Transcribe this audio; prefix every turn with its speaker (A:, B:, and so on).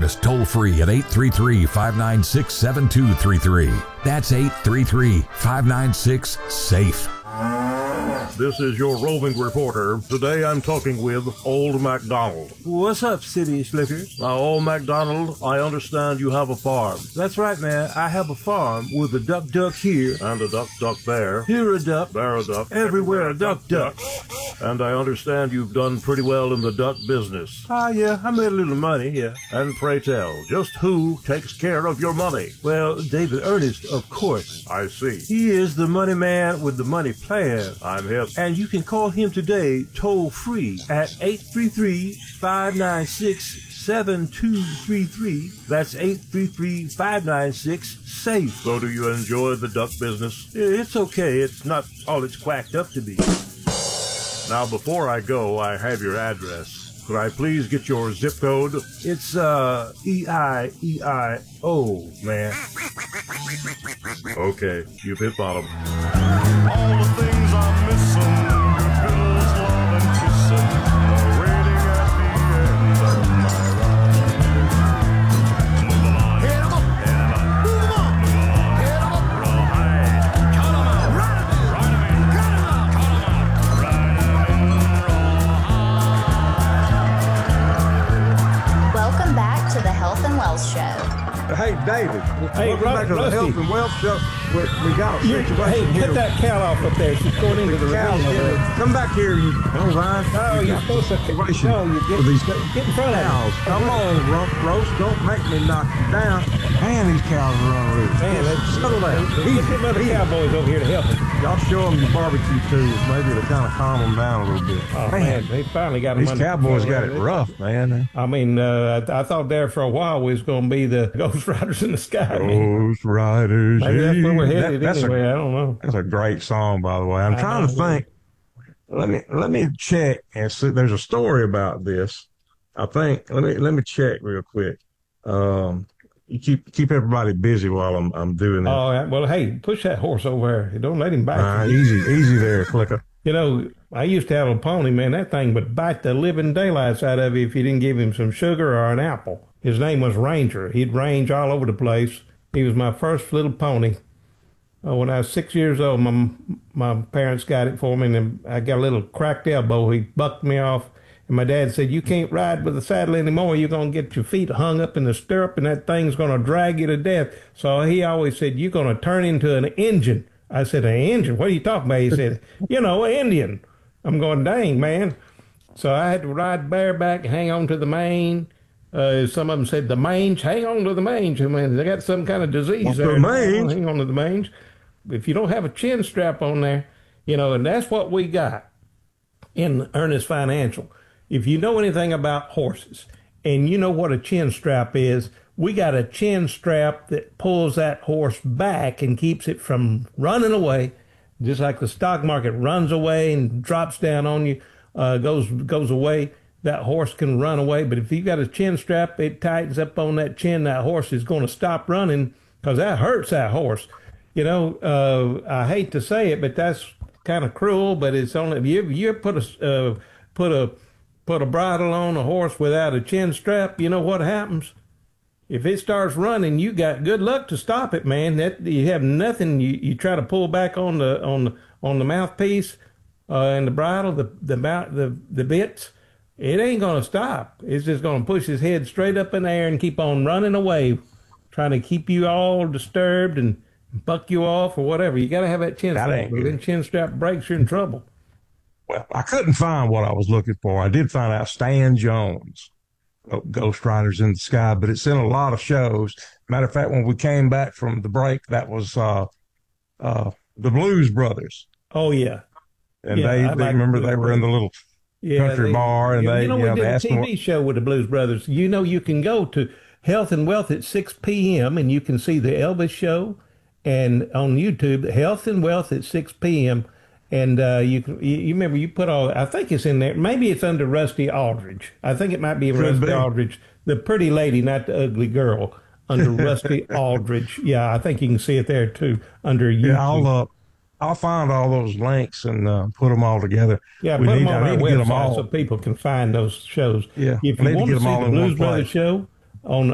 A: service toll-free at 833-596-7233. That's 833-596-SAFE.
B: This is your roving reporter. Today I'm talking with Old MacDonald.
C: What's up, City Slicker?
B: Now, Old MacDonald, I understand you have a farm.
C: That's right, man. I have a farm with a duck here.
B: And a duck there.
C: Here a duck.
B: There a duck.
C: Everywhere a duck.
B: And I understand you've done pretty well in the duck business.
C: Yeah, I made a little money, yeah.
B: And pray tell, just who takes care of your money?
C: Well, David Ernest, of course.
B: I see.
C: He is the money man with the money plan.
B: I'm hip.
C: And you can call him today toll-free at 833-596-7233. That's 833-596-SAFE.
B: So do you enjoy the duck business?
C: It's okay. It's not all it's cracked up to be.
B: Now, before I go, I have your address. Could I please get your zip code?
C: It's, E-I-E-I-O, man.
B: Okay, you've hit bottom.
D: All the things I'm missing, girls love and kissing, waiting at the end of my ride. Move along, hit 'em up, move 'em on, hit 'em up, rawhide, cut 'em out, ride 'em in, cut 'em out, ride 'em in, rawhide.
E: Welcome back to the Health and Wealth Show.
F: Hey, David.
C: Hey,
F: welcome back to the
C: Rusty.
F: Health and Wealth Show. We got a situation
C: Hey,
F: here.
C: put that cow off up there. She's going into the
F: Cows
C: ravine over
F: here.
C: there.
F: Come back here, you Ryan.
C: No, you're supposed to.
F: Situation
C: No, you
F: with these
C: get in front of
F: cows.
C: them.
F: Come on, Roast. Don't make me knock you down. Man, these cows are unruly.
C: Man,
F: settle down.
C: Get them other cowboys over here to help them.
F: Y'all show them your barbecue tools. Maybe to kind of calm them down a little bit.
C: Oh, man, they finally got them
F: These
C: under
F: cowboys
C: control.
F: got it rough, man.
C: I mean, I thought there for a while we was going to be the Ghost Riders in the Sky. Man.
F: Ghost Riders.
C: Maybe that's where we're headed
F: That's
C: anyway. I don't know.
F: That's a great song, by the way. I'm trying to think. Let me check and see. There's a story about this. I think. Let me check real quick. You keep everybody busy while I'm doing that.
C: Oh, well, hey, push that horse over there. Don't let him bite you.
F: Easy there, Clicker.
C: You know, I used to have a pony, man. That thing would bite the living daylights out of you if you didn't give him some sugar or an apple. His name was Ranger. He'd range all over the place. He was my first little pony. When I was 6 years old, my parents got it for me, and I got a little cracked elbow. He bucked me off, and my dad said, "You can't ride with a saddle anymore. You're going to get your feet hung up in the stirrup, and that thing's going to drag you to death." So he always said, "You're going to turn into an engine." I said, "An engine? What are you talking about?" He said, "You know, an Indian." I'm going, "Dang, man." So I had to ride bareback, hang on to the mane. Some of them said the mange, hang on to the mange. I mean, they got some kind of disease there.
F: The mange?
C: Hang on to the mange. If you don't have a chin strap on there, you know, and that's what we got in Ernest Financial. If you know anything about horses and you know what a chin strap is, we got a chin strap that pulls that horse back and keeps it from running away, just like the stock market runs away and drops down on you, goes away. That horse can run away, but if you got a chin strap, it tightens up on that chin. That horse is going to stop running because that hurts that horse. You know, I hate to say it, but that's kind of cruel. But it's only if you put a bridle on a horse without a chin strap, you know what happens? If it starts running, you got good luck to stop it, man. That you have nothing. You try to pull back on the mouthpiece and the bridle, the bits. It ain't gonna stop. It's just gonna push his head straight up in the air and keep on running away, trying to keep you all disturbed and buck you off or whatever. You got to have that chin strap. If that chin strap breaks, you're in trouble.
F: Well, I couldn't find what I was looking for. I did find out Stan Jones, Ghost Riders in the Sky, but it's in a lot of shows. Matter of fact, when we came back from the break, that was the Blues Brothers.
C: Oh, yeah.
F: And they remember they were in the little country bar, and
C: we did a
F: they
C: TV show with the Blues Brothers. You know, you can go to Health and Wealth at 6 p.m. and you can see the Elvis show, and on YouTube, Health and Wealth at 6 p.m. And you remember you put all. I think it's in there. Maybe it's under Rusty Aldridge. I think it might be Rusty Aldridge, the pretty lady, not the ugly girl, under Rusty Aldridge. Yeah, I think you can see it there too under YouTube.
F: Yeah, I'll find all those links and put them all together.
C: Yeah, put them on our website so people can find those shows.
F: Yeah,
C: if you want to see the Blues Brothers show on